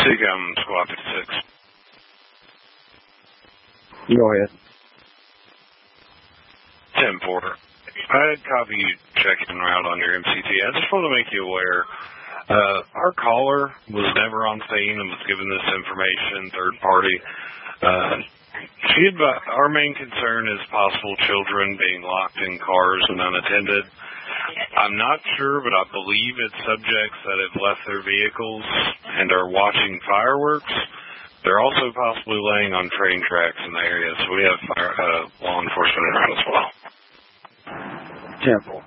Seacom Squad 56. Go ahead. Tim Porter. I had copy you checking route on your MCT. I just want to make you aware, our caller was never on scene and was given this information, third party. Our main concern is possible children being locked in cars and unattended. I'm not sure, but I believe it's subjects that have left their vehicles and are watching fireworks. They're also possibly laying on train tracks in the area, so we have law enforcement around as well. Temple.